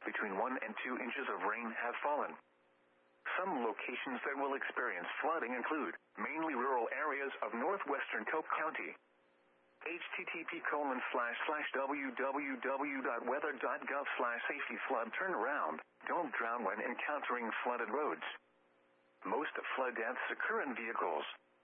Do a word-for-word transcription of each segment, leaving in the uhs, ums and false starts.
between one and two inches of rain have fallen. Some locations that will experience flooding include mainly rural areas of northwestern Coke County. http colon slash slash www.weather.gov slash safety flood turnaround. Don't drown when encountering flooded roads. Most flood deaths occur in vehicles.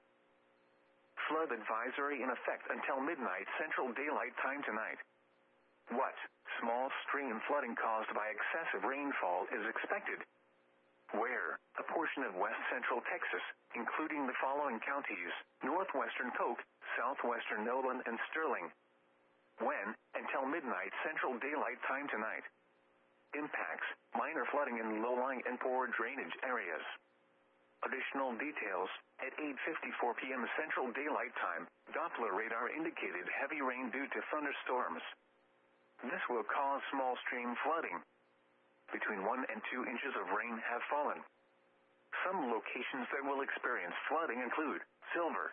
Flood advisory in effect until midnight Central Daylight Time tonight. What small stream flooding caused by excessive rainfall is expected? Where? A portion of west central Texas, including the following counties: northwestern Coke, southwestern Nolan, and Sterling. When? Until midnight Central Daylight Time tonight. Impacts: minor flooding in low-lying and poor drainage areas. Additional details: at eight fifty-four p m Central Daylight Time, Doppler radar indicated heavy rain due to thunderstorms. This will cause small stream flooding. Between one and two inches of rain have fallen. Some locations that will experience flooding include Silver.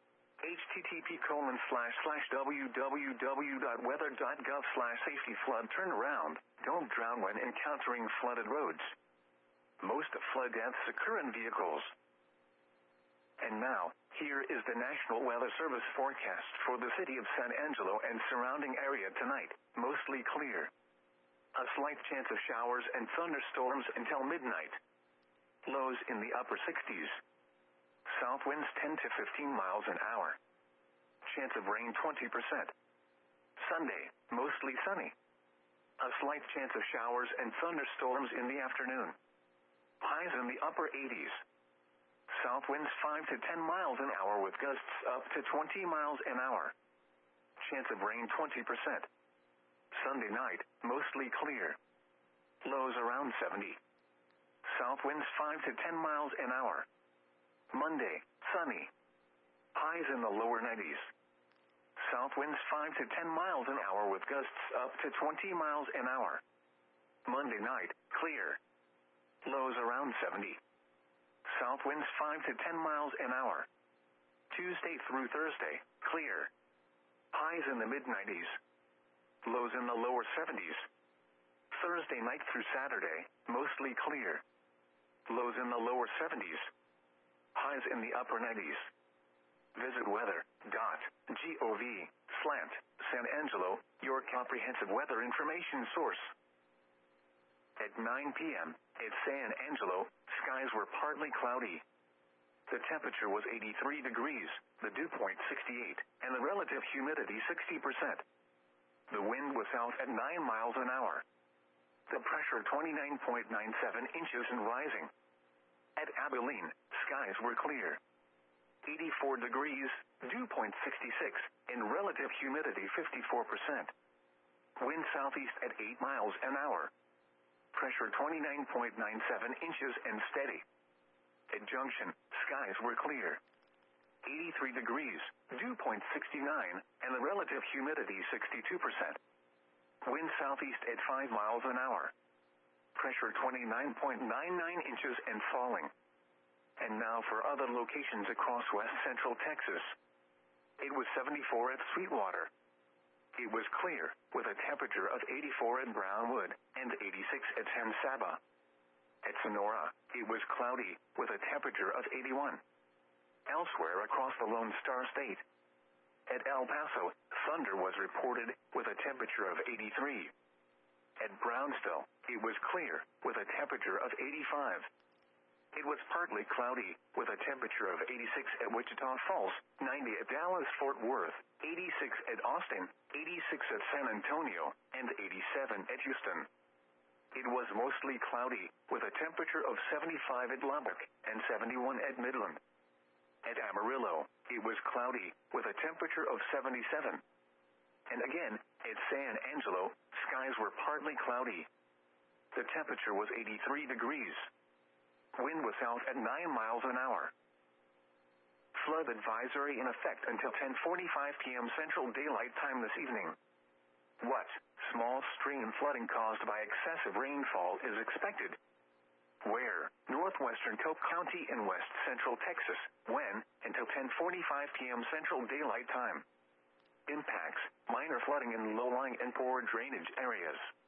http colon slash slash www.weather.gov slash safety flood turnaround. Don't drown when encountering flooded roads. Most flood deaths occur in vehicles. And now, here is the National Weather Service forecast for the city of San Angelo and surrounding area tonight. Mostly clear. A slight chance of showers and thunderstorms until midnight. Lows in the upper sixties. South winds ten to fifteen miles an hour. Chance of rain twenty percent. Sunday, mostly sunny. A slight chance of showers and thunderstorms in the afternoon. Highs in the upper eighties. South winds five to ten miles an hour with gusts up to twenty miles an hour. Chance of rain twenty percent. Sunday night, mostly clear. Lows around seventy. South winds five to ten miles an hour. Monday, sunny. Highs in the lower nineties. South winds five to ten miles an hour with gusts up to twenty miles an hour. Monday night, clear. Lows around seventy. South winds five to ten miles an hour. Tuesday through Thursday, clear. Highs in the mid nineties. Lows in the lower seventies. Thursday night through Saturday, mostly clear. Lows in the lower seventies. Highs in the upper nineties. Visit weather.gov slant San Angelo, your comprehensive weather information source. At nine p m at San Angelo, skies were partly cloudy. The temperature was eighty-three degrees, the dew point sixty-eight, and the relative humidity sixty percent. The wind was south at nine miles an hour. The pressure twenty-nine point nine seven inches and rising. At Abilene, skies were clear. eighty-four degrees, dew point sixty-six, and relative humidity fifty-four percent. Wind southeast at eight miles an hour. Pressure twenty-nine point nine seven inches and steady. At Junction, skies were clear. eighty-three degrees, dew point sixty-nine, and the relative humidity sixty-two percent. Wind southeast at five miles an hour. Pressure twenty-nine point nine nine inches and falling. And now for other locations across west central Texas. It was seventy-four at Sweetwater. It was clear, with a temperature of eighty-four at Brownwood and eighty-six at San Saba. At Sonora, it was cloudy, with a temperature of eighty-one. Elsewhere across the Lone Star State. At El Paso, thunder was reported, with a temperature of eighty-three. At Brownsville, it was clear, with a temperature of eighty-five. It was partly cloudy, with a temperature of eighty-six at Wichita Falls, ninety at Dallas-Fort Worth, eighty-six at Austin, eighty-six at San Antonio, and eighty-seven at Houston. It was mostly cloudy, with a temperature of seventy-five at Lubbock and seventy-one at Midland. At Amarillo, it was cloudy, with a temperature of seventy-seven. And again, at San Angelo, skies were partly cloudy. The temperature was eighty-three degrees. Wind was south at nine miles an hour. Flood advisory in effect until ten forty-five p m Central Daylight Time this evening. What small stream flooding caused by excessive rainfall is expected? Where? Northwestern Coke County in west central Texas. When? Until ten forty-five p m Central Daylight Time. Impacts: minor flooding in low-lying and poor drainage areas.